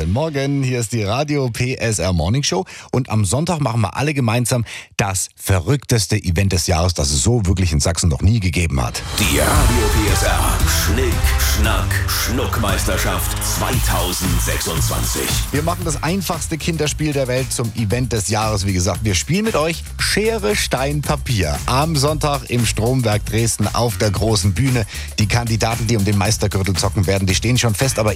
Morgen, hier ist die Radio PSR Morning Show und am Sonntag machen wir alle gemeinsam das verrückteste Event des Jahres, das es so wirklich in Sachsen noch nie gegeben hat. Die Radio PSR Schnick, Schnack, Schnuckmeisterschaft 2026. Wir machen das einfachste Kinderspiel der Welt zum Event des Jahres. Wie gesagt, wir spielen mit euch Schere, Stein, Papier. Am Sonntag im Stromwerk Dresden auf der großen Bühne. Die Kandidaten, die um den Meistergürtel zocken werden, die stehen schon fest, aber